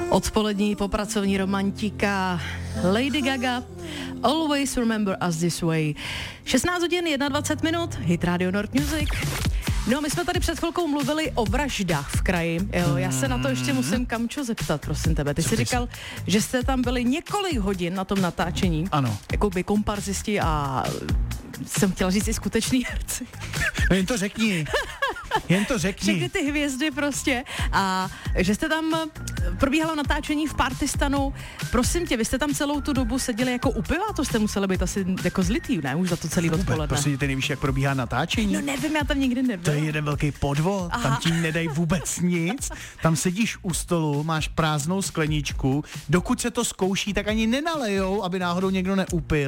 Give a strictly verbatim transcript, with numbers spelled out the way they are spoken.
Odpolední popracovní romantika Lady Gaga, Always Remember Us This Way. šestnáct hodin dvacet jedna minut, Hit Radio Nord Music. No, my jsme tady před chvilkou mluvili o vraždách v kraji. Jo, já se na to ještě musím Kamčo zeptat, prosím tebe. Ty jsi říkal, že jste tam byli několik hodin na tom natáčení. Ano. Jako by komparzisti a jsem chtěla říct i skuteční herci. No jen to řekni. Jen to řekni. Všechny ty hvězdy prostě. A že jste tam, probíhalo natáčení v Partistanu. Prosím tě, vy jste tam celou tu dobu seděli jako u piva, to jste museli být asi jako zlitý, ne? Už za to celý odpoledne. Prosím, ty nevíš, jak probíhá natáčení? No nevím, já tam nikdy nebyl. To je jeden velký podvod, Aha. tam ti nedají vůbec nic. Tam sedíš u stolu, máš prázdnou skleničku, dokud se to zkouší, tak ani nenalejou, aby náhodou někdo neupil.